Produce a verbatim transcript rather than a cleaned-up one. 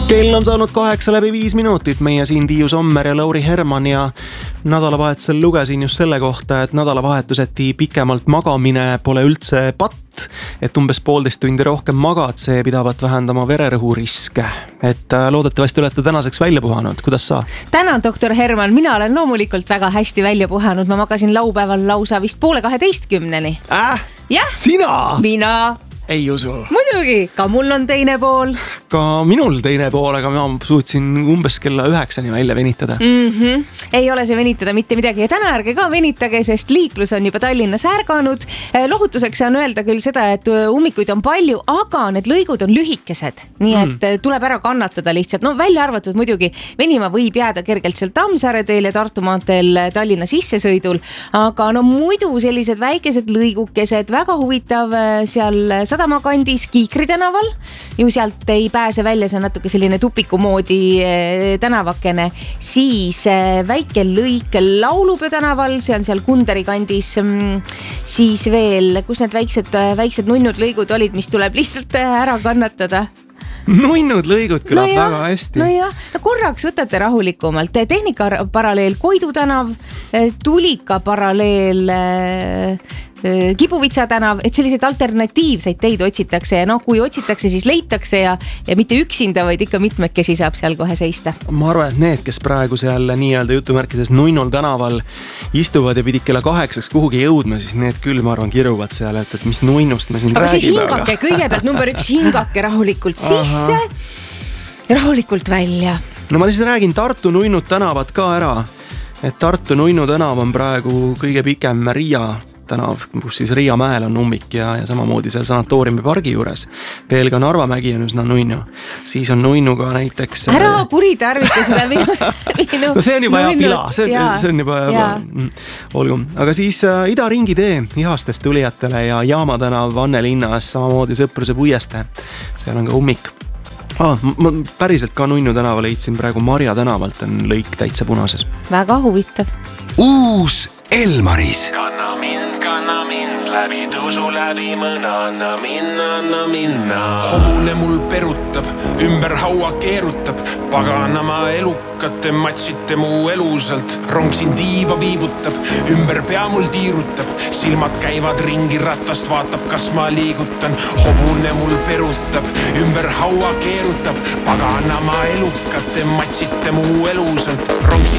Kell on saanud kaheksa läbi viis minutit. Meie siin Tiiu Sommer ja Lauri Herman ja nädalavahetusel lugesin just selle kohta, et nädalavahetuseti pikemalt magamine pole üldse patt, et umbes poolteist tundi rohkem magad, see pidavat vähendama vererõhuriske. Et loodetavasti olete tänaseks välja puhanud. Kuidas sa? Tänan, doktor Herman. Mina olen loomulikult väga hästi välja puhanud. Ma magasin laupäeval lausa vist poole kaheteistkümneni. Äh? Jah. Sina? Mina. Ei usu. Muidugi, ka mul on teine pool. Ka minul teine pool, aga ma suutsin umbes kella üheksani välja venitada. Mm-hmm. Ei ole see venitada mitte midagi. Ja täna ärge ka venitage, sest liiklus on juba Tallinnas ärganud. Lohutuseks saan öelda küll seda, et ummikuid on palju, aga need lõigud on lühikesed. Nii et mm. tuleb ära kannatada lihtsalt. No välja arvatud muidugi, venima võib jääda kergelt seal Tammsaare teel ja Tartu maanteel Tallinna sissesõidul. Aga no muidu sellised väikesed lõigukesed, väga huvitav seal Sadama kandis Kiikri tänaval. Ju sealt ei pääse välja, see on natuke selline tupiku moodi tänavakene. Siis väike lõik Laulupeo tänaval, see on seal Kunderi kandis. Siis veel, kus need väiksed, väiksed nunnud lõigud olid, mis tuleb lihtsalt ära kannatada. Nunnud lõigud kõlab no väga hästi. No jah, korraks võtate rahulikumalt. Tehnika paralleel Koidu tänav, Tulika paralleel Kibuvitsa tänav, et selliseid alternatiivseid teid otsitakse ja noh, kui otsitakse, siis leitakse ja, ja mitte üksinda, vaid ikka mitmekesi saab seal kohe seista. Ma arvan, et need, kes praegu seal nii-öelda jutumärkides nunnul tänaval istuvad ja pidid kella kaheksaks kuhugi jõudma, siis need küll, ma arvan, kiruvad seal, et, et mis nunnust me siin aga räägime. Aga siis hingake kõigepealt, number üks, hingake rahulikult sisse, rahulikult välja. No ma siis räägin Tartu nunnud tänavat ka ära, et Tartu nunnu tänav on praegu kõige pikem Riia tänav, kus siis Riia mäel on ummik ja, ja samamoodi seal sanatooriumi pargi juures. Veel ka Narvamägi on üsna nunnu. Siis on nunnu ka näiteks... Ära kuritarvita seda minu... minu no see on juba hea pila, see, ja, see on juba... juba mm, olgu. Aga siis äh, Ida ringitee ihastest tulijatele ja Jaama tänav Vanne linnas, samamoodi Sõpruse puieste. Seal on ka ummik. Ah, ma päriselt ka nunnu tänava leidsin praegu Marja tänavalt on lõik täitsa punases. Väga huvitav. Uus Elmaris. Kanna mind, kanna mind läbi tusu läbi mõna, anna minna, anna minna. Hobune mul perutab, ümber haua keerutab, paganama elukate matsite mu elusalt. Rong siin tiiba viibutab, ümber pea mul tiirutab, silmad käivad ringi ratast, vaatab, kas ma liigutan. Hobune mul perutab, ümber haua keerutab, paganama elukate matsite mu elusalt. Rong siin